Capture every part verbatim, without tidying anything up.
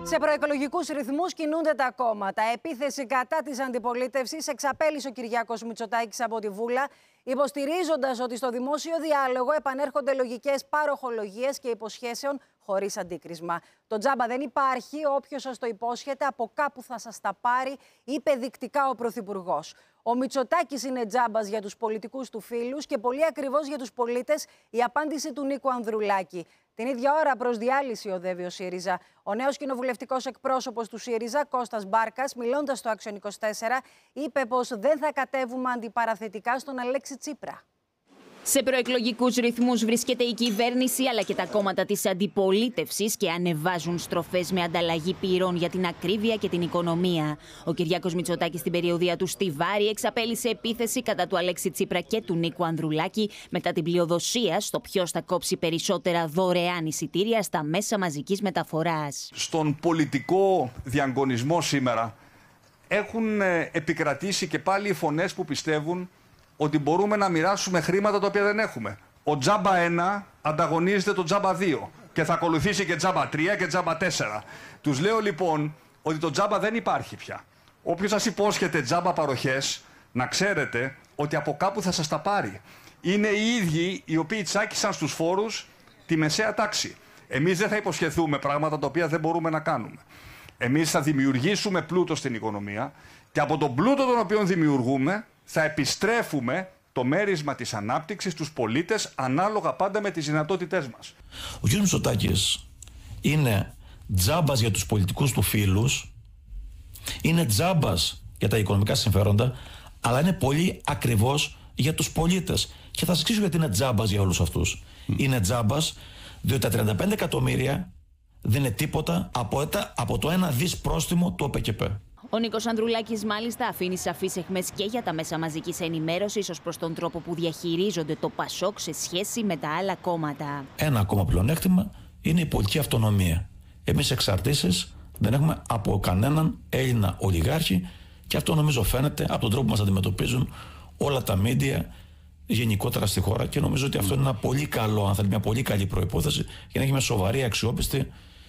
Σε προεκλογικούς ρυθμούς κινούνται τα κόμματα. Επίθεση κατά της αντιπολίτευσης εξαπέλυσε ο Κυριάκος Μητσοτάκης από τη Βούλα, υποστηρίζοντας ότι στο δημόσιο διάλογο επανέρχονται λογικές παροχολογίες και υποσχέσεων χωρίς αντίκρισμα. Το τζάμπα δεν υπάρχει, όποιος σας το υπόσχεται από κάπου θα σας τα πάρει, είπε δεικτικά ο Πρωθυπουργός. Ο Μητσοτάκης είναι τζάμπας για τους πολιτικούς του φίλους και πολύ ακριβώς για τους πολίτες η απάντηση του Νίκου Ανδρουλάκη. Την ίδια ώρα προς διάλυση οδεύει ο ΣΥΡΙΖΑ. Ο νέος κοινοβουλευτικός εκπρόσωπος του ΣΥΡΙΖΑ, Κώστας Μπάρκας, μιλώντας στο Άξιον είκοσι τέσσερα, είπε πως δεν θα κατέβουμε αντιπαραθετικά στον Αλέξη Τσίπρα. Σε προεκλογικούς ρυθμούς βρίσκεται η κυβέρνηση αλλά και τα κόμματα της αντιπολίτευσης και ανεβάζουν στροφές με ανταλλαγή πυρών για την ακρίβεια και την οικονομία. Ο Κυριάκος Μητσοτάκης στην περιοδεία του στη Βάρη εξαπέλυσε επίθεση κατά του Αλέξη Τσίπρα και του Νίκου Ανδρουλάκη μετά την πλειοδοσία στο ποιος θα κόψει περισσότερα δωρεάν εισιτήρια στα μέσα μαζικής μεταφοράς. Στον πολιτικό διαγωνισμό σήμερα έχουν επικρατήσει και πάλι οι φωνές που πιστεύουν ότι μπορούμε να μοιράσουμε χρήματα τα οποία δεν έχουμε. Ο τζάμπα ένα ανταγωνίζεται το τζάμπα δύο και θα ακολουθήσει και τζάμπα τρία και τζάμπα τέσσερα. Τους λέω λοιπόν ότι το τζάμπα δεν υπάρχει πια. Όποιος σας υπόσχεται τζάμπα παροχές, να ξέρετε ότι από κάπου θα σας τα πάρει. Είναι οι ίδιοι οι οποίοι τσάκισαν στους φόρους τη μεσαία τάξη. Εμείς δεν θα υποσχεθούμε πράγματα τα οποία δεν μπορούμε να κάνουμε. Εμείς θα δημιουργήσουμε πλούτο στην οικονομία και από τον πλούτο τον οποίο δημιουργούμε θα επιστρέφουμε το μέρισμα της ανάπτυξης στους πολίτες ανάλογα πάντα με τις δυνατότητές μας. Ο κ. Μητσοτάκης είναι τζάμπας για τους πολιτικούς του φίλους, είναι τζάμπας για τα οικονομικά συμφέροντα, αλλά είναι πολύ ακριβώς για τους πολίτες. Και θα σας εξηγήσω γιατί είναι τζάμπας για όλους αυτούς. Mm. Είναι τζάμπας διότι τα τριάντα πέντε εκατομμύρια δεν είναι τίποτα από, από το ένα δις πρόστιμο του ΟΠΕΚΕΠ. Ο Νίκος Ανδρουλάκης μάλιστα αφήνει σαφείς αιχμές και για τα μέσα μαζικής ενημέρωσης ως προς τον τρόπο που διαχειρίζονται το ΠΑΣΟΚ σε σχέση με τα άλλα κόμματα. Ένα ακόμα πλεονέκτημα είναι η πολιτική αυτονομία. Εμείς εξαρτήσεις δεν έχουμε από κανέναν Έλληνα ολιγάρχη και αυτό νομίζω φαίνεται από τον τρόπο που μας αντιμετωπίζουν όλα τα μίντια γενικότερα στη χώρα και νομίζω ότι αυτό είναι ένα πολύ καλό, αν θέλει, μια πολύ καλή προϋπόθεση για να έχει μια σοβαρή, αξιόπιστη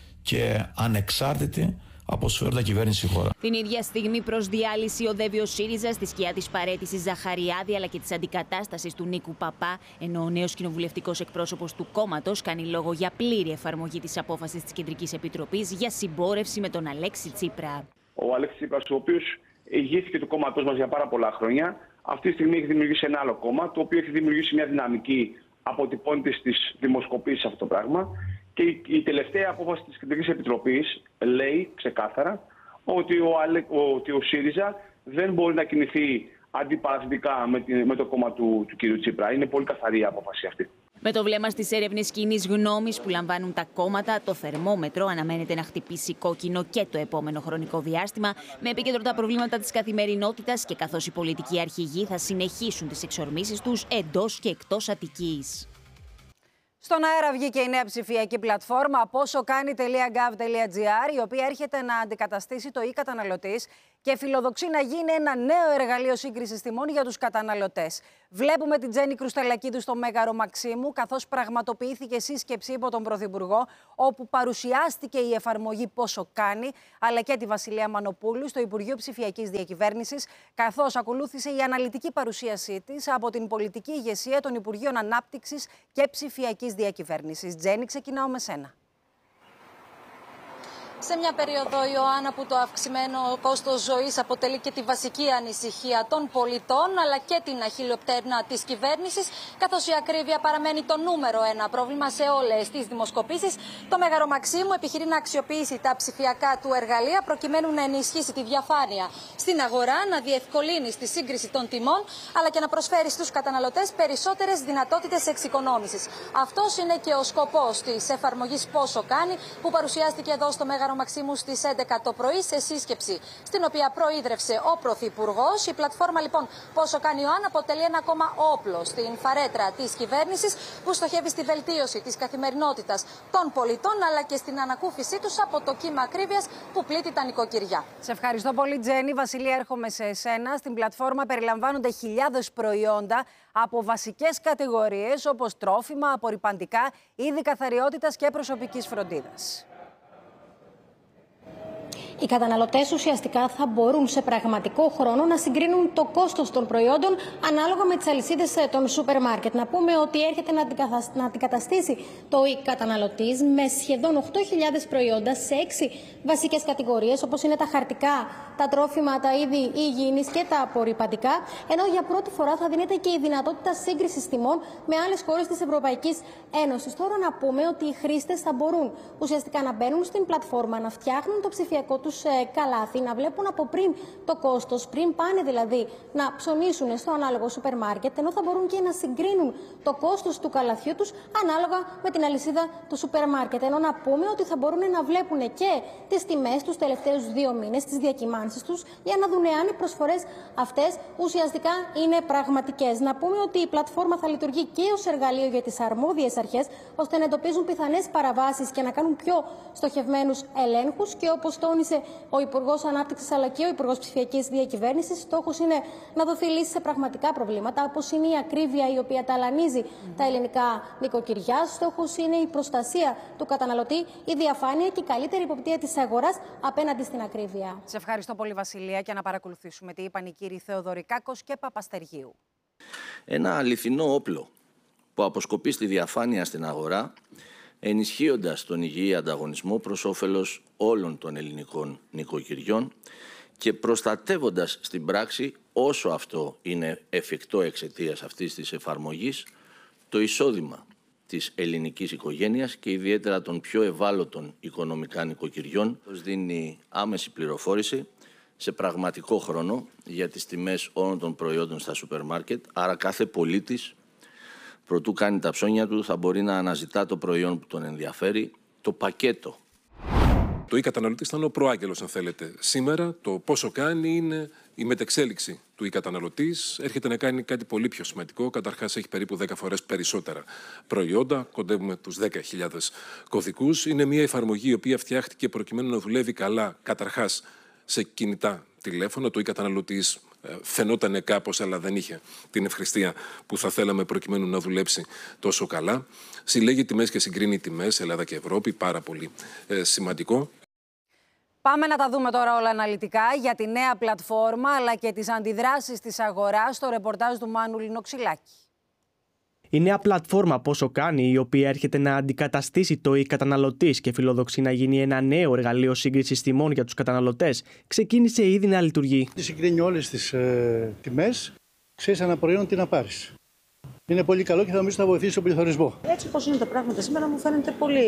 και ανεξάρτητη από σφαίροντα κυβέρνηση χώρα. Την ίδια στιγμή προς διάλυση οδεύει ο ΣΥΡΙΖΑ στη σκιά της παραίτησης Ζαχαριάδη αλλά και της αντικατάστασης του Νίκου Παπά, ενώ ο νέος κοινοβουλευτικός εκπρόσωπος του κόμματος κάνει λόγο για πλήρη εφαρμογή της απόφασης της Κεντρικής Επιτροπής για συμπόρευση με τον Αλέξη Τσίπρα. Ο Αλέξης Τσίπρας, ο οποίος ηγήθηκε του κόμματός μας για πάρα πολλά χρόνια, αυτή τη στιγμή έχει δημιουργήσει ένα άλλο κόμμα, το οποίο έχει δημιουργήσει μια δυναμική αποτυπώνεται στις δημοσκοπήσεις αυτό το πράγμα. Και η τελευταία απόφαση της Κεντρικής Επιτροπής λέει ξεκάθαρα ότι ο, Ale, ότι ο ΣΥΡΙΖΑ δεν μπορεί να κινηθεί αντιπαραθετικά με, την, με το κόμμα του, του κ. Τσίπρα. Είναι πολύ καθαρή η απόφαση αυτή. Με το βλέμμα στις έρευνες κοινής γνώμης που λαμβάνουν τα κόμματα, το θερμόμετρο αναμένεται να χτυπήσει κόκκινο και το επόμενο χρονικό διάστημα, με επίκεντρο τα προβλήματα της καθημερινότητας και καθώς οι πολιτικοί αρχηγοί θα συνεχίσουν τις εξορμήσεις τους εντός και εκτός Αττικής. Στον αέρα βγήκε η νέα ψηφιακή πλατφόρμα πόσοκάνει τελεία γκαβ τελεία τζι άρ, η οποία έρχεται να αντικαταστήσει το e-καταναλωτής και φιλοδοξεί να γίνει ένα νέο εργαλείο σύγκρισης τιμών για τους καταναλωτές. Βλέπουμε την Τζέννη Κρουσταλακίδου στο Μέγαρο Μαξίμου, καθώς πραγματοποιήθηκε σύσκεψη υπό τον Πρωθυπουργό, όπου παρουσιάστηκε η εφαρμογή πόσοκάνει, αλλά και τη Βασιλεία Μανοπούλου στο Υπουργείο Ψηφιακής Διακυβέρνησης, καθώς ακολούθησε η αναλυτική παρουσίασή της από την πολιτική ηγεσία των Υπουργείων Ανάπτυξης και Ψηφιακής Διακυβέρνησης. Τζέννη, ξεκινάω με σένα. Σε μια περίοδο, Ιωάννα, που το αυξημένο κόστος ζωής αποτελεί και τη βασική ανησυχία των πολιτών, αλλά και την αχιλλοπτέρνα της κυβέρνησης, καθώς η ακρίβεια παραμένει το νούμερο ένα πρόβλημα σε όλες τις δημοσκοπήσεις, το Μέγαρο Μαξίμου επιχειρεί να αξιοποιήσει τα ψηφιακά του εργαλεία προκειμένου να ενισχύσει τη διαφάνεια στην αγορά, να διευκολύνει στη σύγκριση των τιμών, αλλά και να προσφέρει στους καταναλωτές περισσότερες δυνατότητες εξοικονόμησης. Αυτός είναι και ο σκοπός της εφαρμογής πόσοκάνει, που παρουσιάστηκε εδώ στο Μέγαρο Μαξίμου στις έντεκα το πρωί σε σύσκεψη στην οποία προείδρευσε ο Πρωθυπουργός. Η πλατφόρμα λοιπόν πόσοκάνει Ιωάννα αποτελεί ένα ακόμα όπλο στην φαρέτρα της κυβέρνησης που στοχεύει στη βελτίωση της καθημερινότητας των πολιτών αλλά και στην ανακούφισή τους από το κύμα ακρίβειας που πλήττει τα νοικοκυριά. Σε ευχαριστώ πολύ, Τζέννη. Βασιλεία, έρχομαι σε εσένα. Στην πλατφόρμα περιλαμβάνονται χιλιάδες προϊόντα από βασικές κατηγορίες όπως τρόφιμα, απορρυπαντικά, είδη καθαριότητας και προσωπικής φροντίδας. Οι καταναλωτές ουσιαστικά θα μπορούν σε πραγματικό χρόνο να συγκρίνουν το κόστος των προϊόντων ανάλογα με τις αλυσίδες των σούπερ μάρκετ. Να πούμε ότι έρχεται να αντικαταστήσει το e-καταναλωτής με σχεδόν οκτώ χιλιάδες προϊόντα σε έξι βασικές κατηγορίες, όπως είναι τα χαρτικά, τα τρόφιμα, τα είδη υγιεινής και τα απορρυπαντικά, ενώ για πρώτη φορά θα δίνεται και η δυνατότητα σύγκρισης τιμών με άλλες χώρες της Ευρωπαϊκής Ένωσης. Τώρα να πούμε ότι οι χρήστες θα μπορούν ουσιαστικά να μπαίνουν στην πλατφόρμα, να φτιάχνουν το ψηφιακό τους καλάθι, να βλέπουν από πριν το κόστος, πριν πάνε δηλαδή να ψωνίσουν στο ανάλογο σούπερ μάρκετ, ενώ θα μπορούν και να συγκρίνουν το κόστος του καλαθιού τους ανάλογα με την αλυσίδα του σούπερ μάρκετ. Ενώ να πούμε ότι θα μπορούν να βλέπουν και τις τιμές τους τελευταίους δύο μήνες, τις διακυμάνσεις τους, για να δουν αν οι προσφορές αυτές ουσιαστικά είναι πραγματικές. Να πούμε ότι η πλατφόρμα θα λειτουργεί και ως εργαλείο για τις αρμόδιες αρχές, ώστε να εντοπίζουν πιθανές παραβάσεις και να κάνουν πιο στοχευμένους ελέγχους. Και όπως τόνισε ο Υπουργός Ανάπτυξης αλλά και ο Υπουργός Ψηφιακής Διακυβέρνησης, στόχος είναι να δοθεί λύση σε πραγματικά προβλήματα, όπως είναι η ακρίβεια η οποία ταλανίζει mm-hmm. τα ελληνικά νοικοκυριά. Στόχος είναι η προστασία του καταναλωτή, η διαφάνεια και η καλύτερη υποπτία της αγοράς απέναντι στην ακρίβεια. Σε ευχαριστώ πολύ, Βασιλεία, και να παρακολουθήσουμε τι είπαν οι κύριοι Θεοδωρικάκος και Παπαστεργίου. Ένα αληθινό όπλο που αποσκοπεί στη διαφάνεια στην αγορά, ενισχύοντας τον υγιή ανταγωνισμό προς όφελος όλων των ελληνικών νοικοκυριών και προστατεύοντας στην πράξη, όσο αυτό είναι εφικτό εξαιτίας αυτής της εφαρμογής, το εισόδημα της ελληνικής οικογένειας και ιδιαίτερα των πιο ευάλωτων οικονομικά νοικοκυριών. Δίνει άμεση πληροφόρηση σε πραγματικό χρόνο για τις τιμές όλων των προϊόντων στα σούπερ μάρκετ, άρα κάθε πολίτης, προτού κάνει τα ψώνια του, θα μπορεί να αναζητά το προϊόν που τον ενδιαφέρει, το πακέτο. Το e-καταναλωτής ήταν ο προάγγελος, αν θέλετε. Σήμερα το πόσο κάνει είναι η μετεξέλιξη του e-καταναλωτής. Έρχεται να κάνει κάτι πολύ πιο σημαντικό. Καταρχάς έχει περίπου δέκα φορές περισσότερα προϊόντα. Κοντεύουμε τους δέκα χιλιάδες κωδικούς. Είναι μια εφαρμογή η οποία φτιάχτηκε προκειμένου να δουλεύει καλά, καταρχάς σε κινητά τηλέφωνα. Το e-καταναλωτής φαινότανε κάπως, αλλά δεν είχε την ευχριστία που θα θέλαμε προκειμένου να δουλέψει τόσο καλά. Συλλέγει τιμές και συγκρίνει τιμές Ελλάδα και Ευρώπη, πάρα πολύ ε, σημαντικό. Πάμε να τα δούμε τώρα όλα αναλυτικά για τη νέα πλατφόρμα αλλά και τις αντιδράσεις της αγοράς στο ρεπορτάζ του Μάνου Λινοξυλάκη. Η νέα πλατφόρμα Πόσο Κάνει, η οποία έρχεται να αντικαταστήσει το e-καταναλωτής και φιλοδοξεί να γίνει ένα νέο εργαλείο σύγκρισης τιμών για τους καταναλωτές, ξεκίνησε ήδη να λειτουργεί. Συγκρίνει όλες τις ε, τιμές, ξέρεις ένα προϊόν τι να πάρεις. Είναι πολύ καλό και θα νομίζω θα βοηθήσει στον πληθωρισμό. Έτσι όπως είναι τα πράγματα σήμερα μου φαίνεται πολύ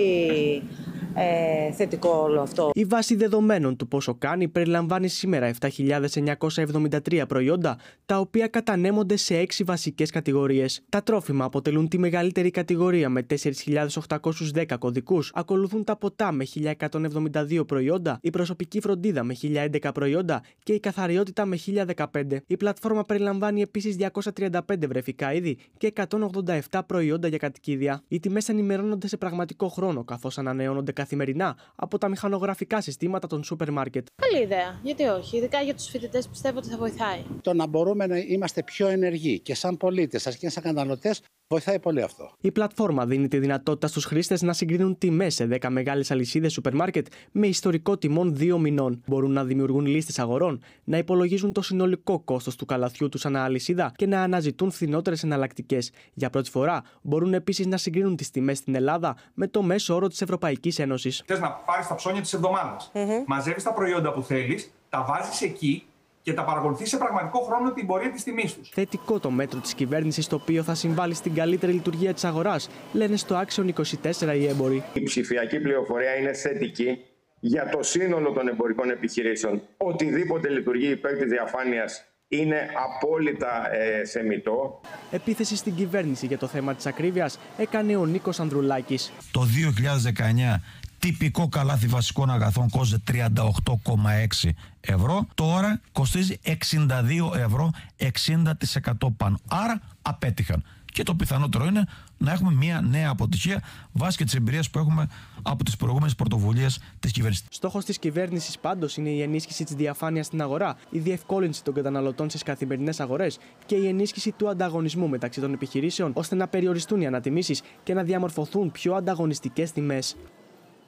ε, θετικό όλο αυτό. Η βάση δεδομένων του Πόσο Κάνει περιλαμβάνει σήμερα επτά χιλιάδες εννιακόσια εβδομήντα τρία προϊόντα, τα οποία κατανέμονται σε έξι βασικές κατηγορίες. Τα τρόφιμα αποτελούν τη μεγαλύτερη κατηγορία με τέσσερις χιλιάδες οκτακόσιους δέκα κωδικούς. Ακολουθούν τα ποτά με χίλια εκατόν εβδομήντα δύο προϊόντα, η προσωπική φροντίδα με χίλια έντεκα προϊόντα και η καθαριότητα με χίλια δεκαπέντε. Η πλατφόρμα περιλαμβάνει επίσης διακόσια τριάντα πέντε βρεφικά είδη και εκατόν ογδόντα επτά προϊόντα για κατοικίδια. Οι τιμές ενημερώνονται σε πραγματικό χρόνο, καθώς ανανεώνονται καθημερινά από τα μηχανογραφικά συστήματα των σούπερ μάρκετ. Καλή ιδέα. Γιατί όχι. Ειδικά για τους φοιτητές πιστεύω ότι θα βοηθάει. Το να μπορούμε να είμαστε πιο ενεργοί και σαν πολίτες, και σαν καταναλωτές, βοηθάει πολύ αυτό. Η πλατφόρμα δίνει τη δυνατότητα στους χρήστες να συγκρίνουν τιμές σε δέκα μεγάλες αλυσίδες σούπερ μάρκετ με ιστορικό τιμών δύο μηνών. Μπορούν να δημιουργούν λίστες αγορών, να υπολογίζουν το συνολικό κόστος του καλαθιού τους ανά αλυσίδα και να αναζητούν φθηνότερες εναλλακτικές. Για πρώτη φορά μπορούν επίσης να συγκρίνουν τις τιμές στην Ελλάδα με το μέσο όρο της Ευρωπαϊκής Ένωσης. Θες να πάρεις τα ψώνια της εβδομάδας. Mm-hmm. Μαζεύεις τα προϊόντα που θέλεις, τα βάζεις εκεί και τα παρακολουθείς σε πραγματικό χρόνο την πορεία της τιμής τους. Θετικό το μέτρο της κυβέρνησης, το οποίο θα συμβάλλει στην καλύτερη λειτουργία της αγοράς, λένε στο Άξιον είκοσι τέσσερα οι έμποροι. Η ψηφιακή πληροφορία είναι θετική για το σύνολο των εμπορικών επιχειρήσεων. Οτιδήποτε λειτουργεί υπέρ της διαφάνειας είναι απόλυτα ε, σεμιτό. Επίθεση στην κυβέρνηση για το θέμα της ακρίβειας έκανε ο Νίκος Ανδρουλάκης. Το δύο χιλιάδες δεκαεννιά τυπικό καλάθι βασικών αγαθών κόστιζε τριάντα οκτώ κόμμα έξι ευρώ. Τώρα κοστίζει εξήντα δύο ευρώ, εξήντα τοις εκατό πάνω. Άρα απέτυχαν. Και το πιθανότερο είναι να έχουμε μια νέα αποτυχία βάσει και τις εμπειρίες που έχουμε από τις προηγούμενες πρωτοβουλίες της κυβέρνησης. Στόχος της κυβέρνησης πάντως είναι η ενίσχυση της διαφάνειας στην αγορά, η διευκόλυνση των καταναλωτών στις καθημερινές αγορές και η ενίσχυση του ανταγωνισμού μεταξύ των επιχειρήσεων, ώστε να περιοριστούν οι ανατιμήσεις και να διαμορφωθούν πιο ανταγωνιστικές τιμές.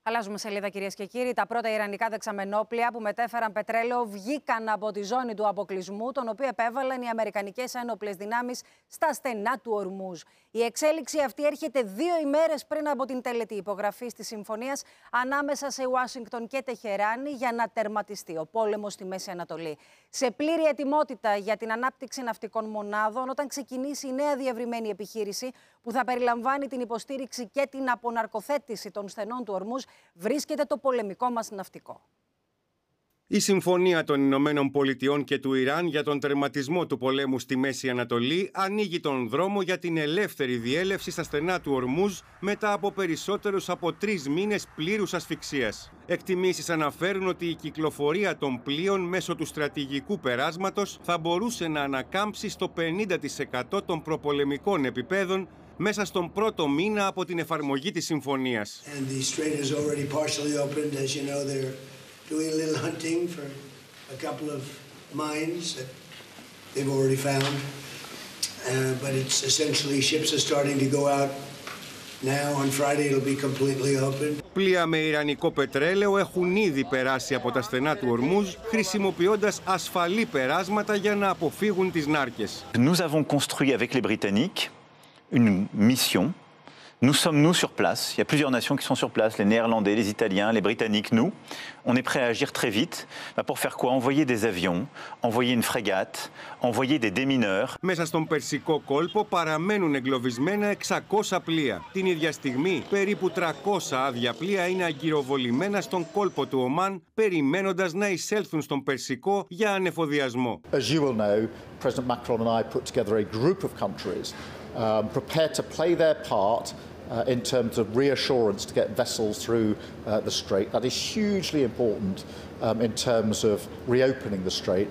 Αλλάζουμε σελίδα, κυρίες και κύριοι. Τα πρώτα ιρανικά δεξαμενόπλια που μετέφεραν πετρέλαιο βγήκαν από τη ζώνη του αποκλεισμού, τον οποίο επέβαλαν οι αμερικανικές ένοπλες δυνάμεις στα στενά του Ορμούζ. Η εξέλιξη αυτή έρχεται δύο ημέρες πριν από την τελετή υπογραφής της συμφωνίας ανάμεσα σε Ουάσιγκτον και Τεχεράνη για να τερματιστεί ο πόλεμος στη Μέση Ανατολή. Σε πλήρη ετοιμότητα για την ανάπτυξη ναυτικών μονάδων, όταν ξεκινήσει η νέα διευρυμένη επιχείρηση που θα περιλαμβάνει την υποστήριξη και την αποναρκοθέτηση των στενών του Ορμούζ, βρίσκεται το πολεμικό μας ναυτικό. Η Συμφωνία των Ηνωμένων Πολιτειών και του Ιράν για τον τερματισμό του πολέμου στη Μέση Ανατολή ανοίγει τον δρόμο για την ελεύθερη διέλευση στα στενά του Ορμούζ μετά από περισσότερους από τρεις μήνες πλήρους ασφυξίας. Εκτιμήσεις αναφέρουν ότι η κυκλοφορία των πλοίων μέσω του στρατηγικού περάσματος θα μπορούσε να ανακάμψει στο πενήντα τοις εκατό των προπολεμικών επιπέδων μέσα στον πρώτο μήνα από την εφαρμογή της συμφωνίας. Doing a little hunting for a couple of mines that they've already found, uh, but it's essentially ships are starting to go out now. On Friday it'll be completely open. Πλοία με ιρανικό πετρέλαιο έχουν ήδη περάσει από τα στενά του Ορμούζ, χρησιμοποιώντας ασφαλή περάσματα για να αποφύγουν τις νάρκες. Nous avons construit avec les Britanniques une mission. Nous sommes, nous, sur place. Il y a plusieurs nations qui sont sur place, les Néerlandais, les Italiens, les Britanniques, nous. On est prêts à agir très vite. Bah, pour faire quoi? Envoyer des avions, envoyer une frégate, envoyer des démineurs. Μέσα στον Περσικό κόλπο παραμένουν εγκλωβισμένα εξακόσια πλοία. Την ίδια στιγμή, περίπου τριακόσια άδεια πλοία είναι αγκυροβολημένα στον κόλπο του Ομάν, περιμένοντας να εισέλθουν στον Περσικό για ανεφοδιασμό. As you will know, President Macron and I put together a group of countries um, prepared to play their part Uh, in terms of reassurance to get vessels through uh, the strait. That is hugely important um, in terms of reopening the strait.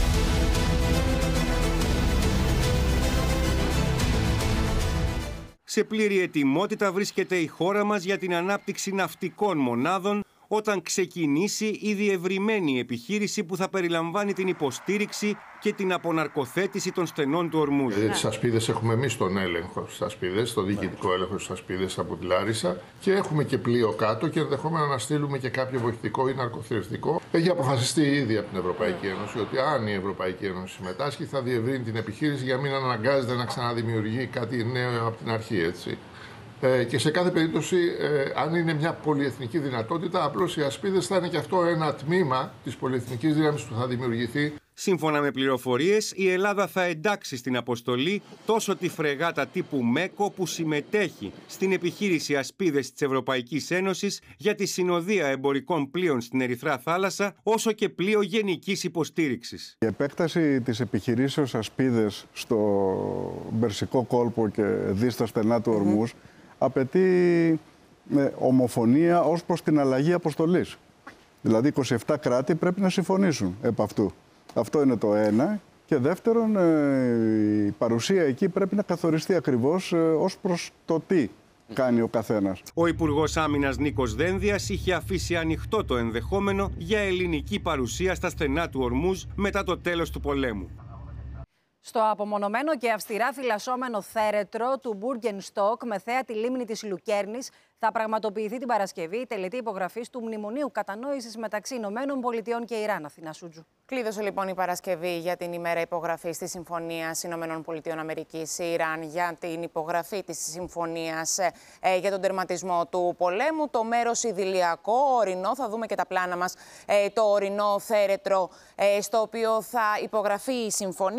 Σε πλήρη ετοιμότητα βρίσκεται η χώρα μας για την ανάπτυξη ναυτικών μονάδων όταν ξεκινήσει η διευρυμένη επιχείρηση που θα περιλαμβάνει την υποστήριξη και την αποναρκοθέτηση των στενών του Ορμούζ. Για τις ασπίδες έχουμε εμείς τον έλεγχο στις ασπίδες, το διοικητικό έλεγχο στις ασπίδες από τη Λάρισα και έχουμε και πλοίο κάτω και ενδεχόμενα να στείλουμε και κάποιο βοηθητικό ή ναρκοθετικό. Έχει αποφασιστεί ήδη από την Ευρωπαϊκή Ένωση ότι αν η Ευρωπαϊκή Ένωση συμμετάσχει θα διευρύνει την επιχείρηση για να μην αναγκάζεται να ξαναδημιουργεί κάτι νέο από την αρχή, έτσι. Ε, και σε κάθε περίπτωση, ε, αν είναι μια πολυεθνική δυνατότητα, απλώς οι ασπίδες θα είναι και αυτό ένα τμήμα της πολυεθνικής δύναμης που θα δημιουργηθεί. Σύμφωνα με πληροφορίες, η Ελλάδα θα εντάξει στην αποστολή τόσο τη φρεγάτα τύπου ΜΕΚΟ που συμμετέχει στην επιχείρηση ασπίδες της Ευρωπαϊκής Ένωσης για τη συνοδεία εμπορικών πλοίων στην Ερυθρά Θάλασσα, όσο και πλοίο γενικής υποστήριξης. Η επέκταση της επιχειρήσεως ασπίδες στο Περσικό κόλπο και δι στα στενά του Ορμούζ απαιτεί με ομοφωνία ως προς την αλλαγή αποστολής. Δηλαδή είκοσι επτά κράτη πρέπει να συμφωνήσουν επ' αυτού. Αυτό είναι το ένα. Και δεύτερον, η παρουσία εκεί πρέπει να καθοριστεί ακριβώς ως προς το τι κάνει ο καθένας. Ο Υπουργός Άμυνας Νίκος Δένδιας είχε αφήσει ανοιχτό το ενδεχόμενο για ελληνική παρουσία στα στενά του Ορμούζ μετά το τέλος του πολέμου. Στο απομονωμένο και αυστηρά φυλασσόμενο θέρετρο του Μπούργενστοκ με θέα τη λίμνη της Λουκέρνης θα πραγματοποιηθεί την Παρασκευή η τελετή υπογραφής του Μνημονίου Κατανόησης μεταξύ Ηνωμένων Πολιτειών και Ιράν. Αθηνά Σούτζου. Κλείδωσε λοιπόν η Παρασκευή για την ημέρα υπογραφής της Συμφωνίας Ηνωμένων Πολιτειών Αμερικής Ιράν για την υπογραφή της Συμφωνίας ε, για τον τερματισμό του πολέμου. Το μέρος ιδηλιακό, ορεινό, θα δούμε και τα πλάνα μας, ε, το ορεινό θέρετρο ε, στο οποίο θα υπογραφεί η Συμφωνία.